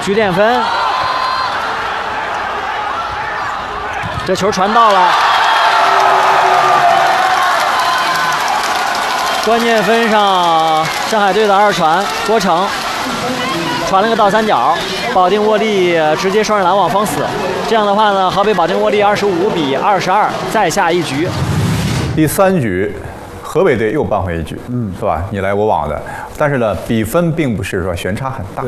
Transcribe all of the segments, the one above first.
居淀分，这球传到了，关键分上上海队的二传郭成传了个倒三角，保定沃利直接双人拦网封死。这样的话呢，河北保定沃利25比22，再下一局。 第3局。河北队又扳回一局，是吧？你来我往的，但是呢，比分并不是说悬差很大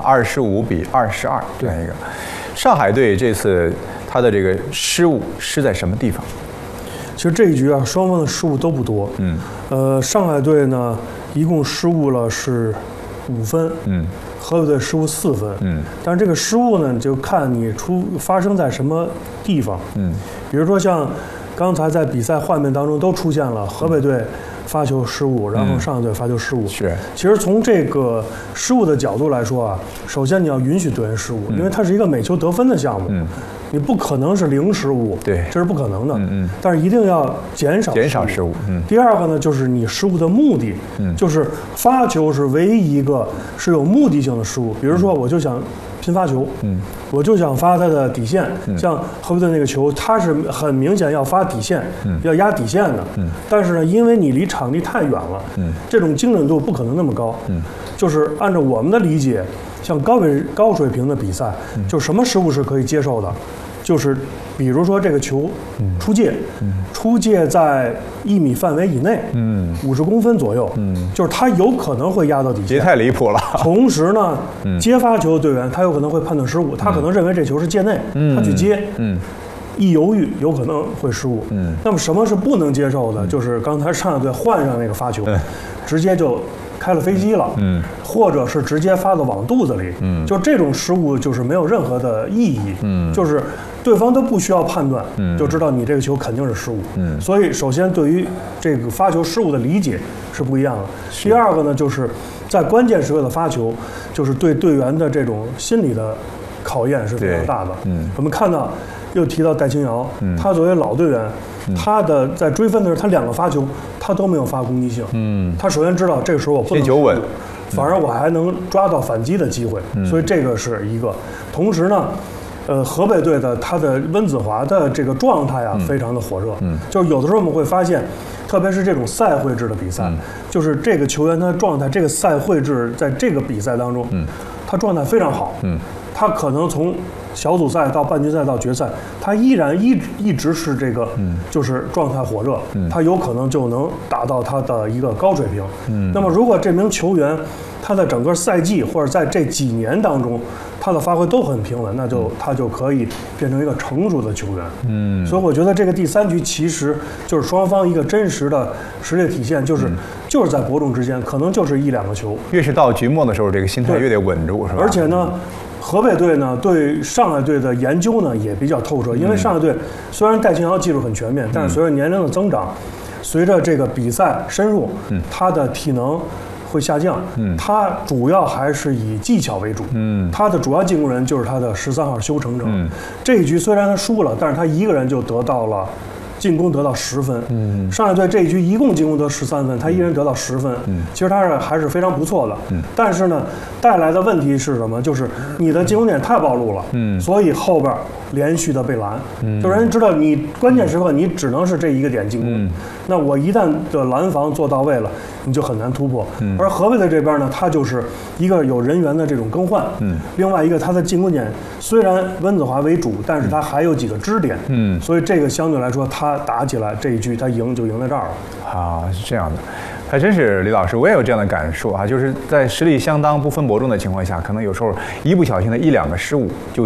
，25比22这样一个。上海队这次他的这个失误是在什么地方？ 其实这一局啊，双方的失误都不多，上海队呢一共失误了是5分，河北队失误4分，但是这个失误呢，就看你发生在什么地方，比如说像。刚才在比赛画面当中都出现了河北队发球失误，然后上海队发球失误。 是， 其实从这个失误的角度来说啊，首先你要允许队员失误，因为它是一个每球得分的项目，你不可能是零失误， 对， 这是不可能的。但是一定要减少失误。第二个呢，就是你失误的目的，就是发球是唯一一个是有目的性的失误，比如说我就想。拼发球，我就想发他的底线，像河北队那个球，他是很明显要发底线，要压底线的，但是呢，因为你离场地太远了，这种精准度不可能那么高，就是按照我们的理解，像高水平的比赛，就什么失误是可以接受的，就是比如说这个球出界在1米范围以内，50公分左右，就是他有可能会压到底线， 别太离谱了。 同时呢，接发球的队员他有可能会判断失误，他可能认为这球是界内，他去接，一犹豫有可能会失误。那么什么是不能接受的？就是刚才上海队换上那个发球，直接就开了飞机了，或者是直接发到网肚子里，就这种失误就是没有任何的意义，就是对方都不需要判断，就知道你这个球肯定是失误，所以首先对于这个发球失误的理解是不一样的。第二个呢，就是在关键时刻的发球，就是对队员的这种心理的考验是非常大的。我们看到又提到戴青瑶，他作为老队员。他的在追分的时候，他2个发球他都没有发攻击性。他首先知道这个时候我不能先求稳， 反而我还能抓到反击的机会，所以这个是一个。同时呢，河北队的他的温子华的这个状态啊，非常的火热。就是有的时候我们会发现，特别是这种赛会制的比赛，就是这个球员他的状态，这个赛会制在这个比赛当中，他状态非常好。他可能从小组赛到半决赛到决赛，他依然一直是这个，就是状态火热，他有可能就能达到他的一个高水平。那么如果这名球员他在整个赛季或者在这几年当中，他的发挥都很平稳，那他就可以变成一个成熟的球员。所以我觉得这个第3局其实就是双方一个真实的实力体现，就是在伯仲之间，可能就是1-2个球。 越是到局末的时候，这个心态越得稳住，是吧？ 而且呢。河北队呢对上海队的研究呢也比较透彻，因为上海队虽然戴青瑶技术很全面，但是随着年龄的增长，随着这个比赛深入，他的体能会下降，他主要还是以技巧为主，他的主要进攻人就是他的13号修成成。这一局虽然他输了，但是他一个人就得到了。进攻得到10分，上海队这一局一共进攻得13分，他一人得到10分，其实他还是非常不错的。但是呢，带来的问题是什么？就是你的进攻点太暴露了，所以后边连续的被拦，就让人知道你关键时刻你只能是这一个点进攻，那我一旦的拦防做到位了，你就很难突破。而河北队这边呢，他就是一个有人员的这种更换，另外一个他的进攻点虽然温子华为主，但是他还有几个支点，所以这个相对来说他打起来这一局他赢就赢在这儿了。 啊，是这样的，还真是李老师，我也有这样的感受啊，就是在实力相当不分伯仲的情况下，可能有时候一不小心的1-2个失误就